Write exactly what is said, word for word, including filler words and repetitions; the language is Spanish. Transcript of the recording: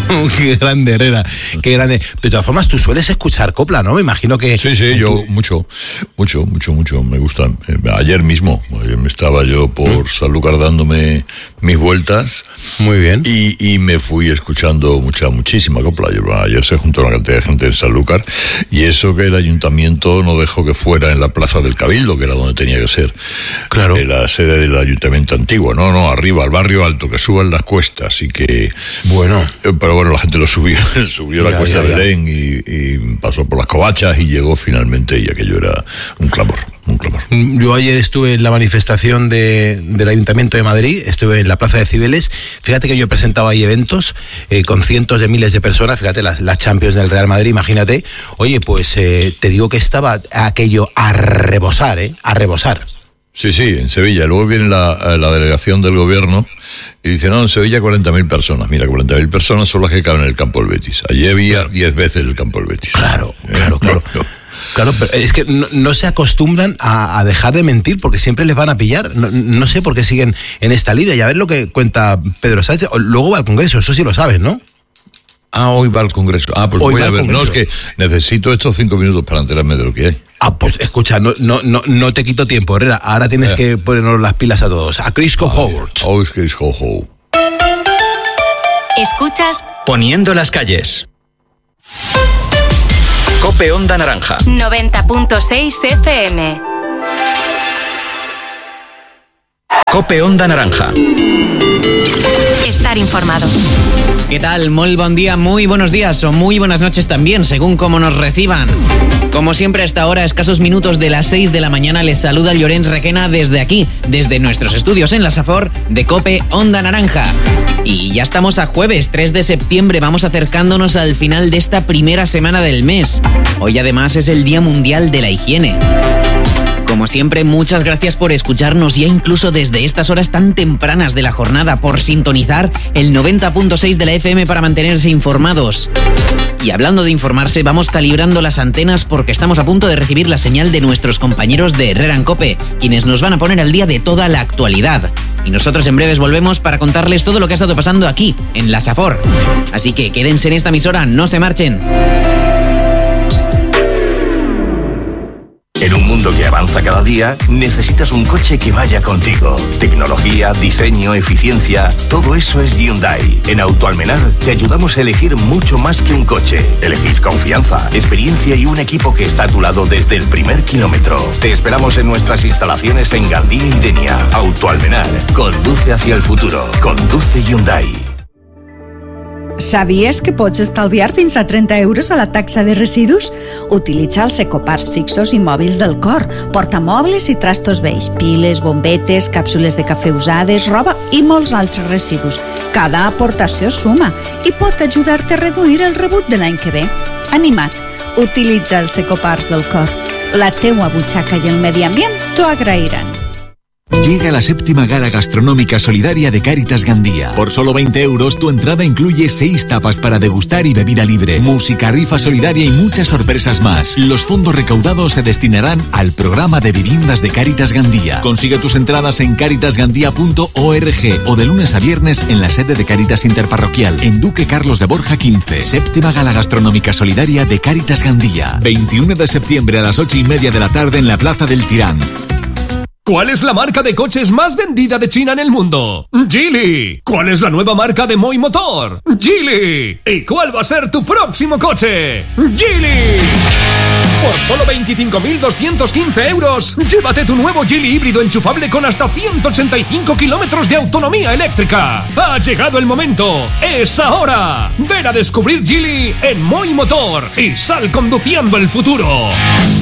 Qué grande, Herrera, qué grande. De todas formas, tú sueles escuchar copla, ¿no? Me imagino que... Sí, sí, yo mucho, mucho, mucho, mucho, me gusta. Ayer mismo, ayer me estaba yo por ¿Mm? Sanlúcar dándome mis vueltas. Muy bien. Y, y me fui escuchando mucha, muchísima copla. Ayer se juntó una cantidad de gente en Sanlúcar, y eso que el ayuntamiento no dejó que fuera en la Plaza del Cabildo, que era donde tenía que ser. Claro. En la sede del ayuntamiento antiguo. No, no, arriba, al barrio alto, que suban las cuestas, y que... Bueno. Pero bueno, la gente lo subió, subió la ya, cuesta ya, de Belén y, y pasó por las covachas y llegó finalmente, y aquello era un clamor, un clamor. Yo ayer estuve en la manifestación de, del Ayuntamiento de Madrid, estuve en la Plaza de Cibeles. Fíjate que yo he presentado ahí eventos eh, con cientos de miles de personas, fíjate, las, las Champions del Real Madrid, imagínate. Oye, pues eh, te digo que estaba aquello a rebosar, ¿eh? A rebosar. Sí, sí, en Sevilla. Luego viene la, la delegación del gobierno y dice, no, en Sevilla cuarenta mil personas. Mira, cuarenta mil personas son las que caben en el campo del Betis. Allí había diez veces el campo del Betis. Claro, claro, claro. No, no. Claro, pero es que no, no se acostumbran a, a dejar de mentir porque siempre les van a pillar. No, no sé por qué siguen en esta línea. Y a ver lo que cuenta Pedro Sánchez. Luego va al Congreso, eso sí lo sabes, ¿no? Ah, hoy va al Congreso. Ah, pues hoy voy a ver. No, es que necesito estos cinco minutos para enterarme de lo que hay. Ah, pues escucha, no, no, no, no te quito tiempo, Herrera. Ahora tienes eh. que ponernos las pilas a todos. A Chris Howard. Oh, es Chris Howard. Escuchas Poniendo las calles. Cope Onda Naranja. noventa punto seis F M. Cope Onda Naranja. Estar informado. ¿Qué tal? Muy buen día, muy buenos días o muy buenas noches también, según cómo nos reciban. Como siempre, a esta hora, a escasos minutos de las seis de la mañana, les saluda Llorens Requena desde aquí, desde nuestros estudios en la Safor de Cope Onda Naranja. Y ya estamos a jueves, tres de septiembre, vamos acercándonos al final de esta primera semana del mes. Hoy además es el Día Mundial de la Higiene. Como siempre, muchas gracias por escucharnos ya incluso desde estas horas tan tempranas de la jornada, por sintonizar el noventa punto seis de la F M para mantenerse informados. Y hablando de informarse, vamos calibrando las antenas porque estamos a punto de recibir la señal de nuestros compañeros de Herrera en Cope, quienes nos van a poner al día de toda la actualidad. Y nosotros en breves volvemos para contarles todo lo que ha estado pasando aquí, en la Safor. Así que quédense en esta emisora, no se marchen. En un mundo que avanza cada día, necesitas un coche que vaya contigo. Tecnología, diseño, eficiencia, todo eso es Hyundai. En Autoalmenar te ayudamos a elegir mucho más que un coche. Elegís confianza, experiencia y un equipo que está a tu lado desde el primer kilómetro. Te esperamos en nuestras instalaciones en Gandía y Denia. Autoalmenar, conduce hacia el futuro. Conduce Hyundai. Sabies que pots estalviar fins a trenta euros a la taxa de residus? Utilitza els ecoparts fixos i mòbils del Cor, portamobles i trastos vells, piles, bombetes, càpsules de cafè usades, roba i molts altres residus. Cada aportació suma i pot ajudar-te a reduir el rebut de l'any que ve. Anima't, utilitza els ecoparts del Cor. La teua butxaca i el medi ambient t'ho agrairan. Llega la séptima gala gastronómica solidaria de Cáritas Gandía. Por solo veinte euros, tu entrada incluye seis tapas para degustar y bebida libre, música, rifa solidaria y muchas sorpresas más. Los fondos recaudados se destinarán al programa de viviendas de Cáritas Gandía. Consigue tus entradas en cáritas gandía punto org o de lunes a viernes en la sede de Cáritas Interparroquial, en Duque Carlos de Borja quince. Séptima gala gastronómica solidaria de Cáritas Gandía. veintiuno de septiembre a las ocho y media de la tarde en la Plaza del Tirán. ¿Cuál es la marca de coches más vendida de China en el mundo? Geely. ¿Cuál es la nueva marca de Moi Motor? Geely. ¿Y cuál va a ser tu próximo coche? Geely. Por solo veinticinco mil doscientos quince euros, llévate tu nuevo Geely híbrido enchufable con hasta ciento ochenta y cinco kilómetros de autonomía eléctrica. Ha llegado el momento. ¡Es ahora! Ven a descubrir Geely en Moi Motor y sal conduciendo el futuro.